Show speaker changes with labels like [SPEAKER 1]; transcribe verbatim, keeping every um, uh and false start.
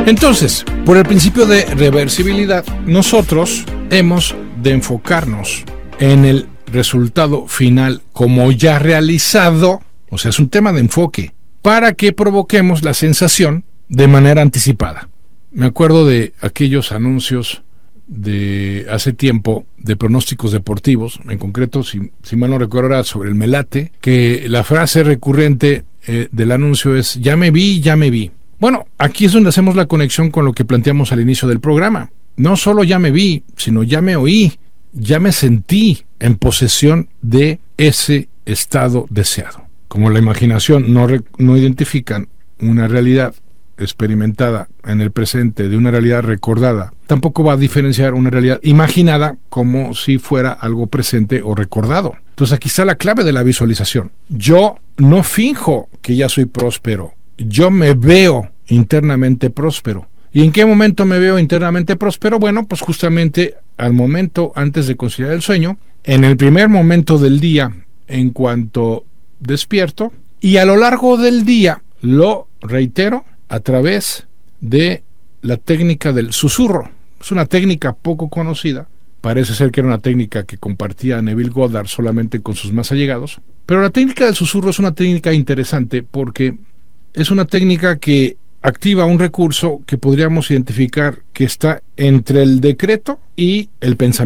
[SPEAKER 1] Entonces, por el principio de reversibilidad, nosotros hemos de enfocarnos en el resultado final como ya realizado, o sea, es un tema de enfoque, para que provoquemos la sensación de manera anticipada. Me acuerdo de aquellos anuncios de hace tiempo de pronósticos deportivos, en concreto, si, si mal no recuerdo, era sobre el Melate, que la frase recurrente eh, del anuncio es: ya me vi, ya me vi. Bueno, aquí es donde hacemos la conexión con lo que planteamos al inicio del programa. No solo ya me vi, sino ya me oí, ya me sentí en posesión de ese estado deseado. Como la imaginación no, re, no identifican una realidad experimentada en el presente de una realidad recordada, tampoco va a diferenciar una realidad imaginada como si fuera algo presente o recordado. Entonces aquí está la clave de la visualización. Yo no finjo que ya soy próspero, yo me veo internamente próspero. ¿Y en qué momento me veo internamente próspero? Bueno, pues justamente al momento antes de conciliar el sueño, en el primer momento del día en cuanto despierto, y a lo largo del día, lo reitero, a través de la técnica del susurro. Es una técnica poco conocida, parece ser que era una técnica que compartía Neville Goddard solamente con sus más allegados, pero la técnica del susurro es una técnica interesante porque es una técnica que activa un recurso que podríamos identificar que está entre el decreto y el pensamiento.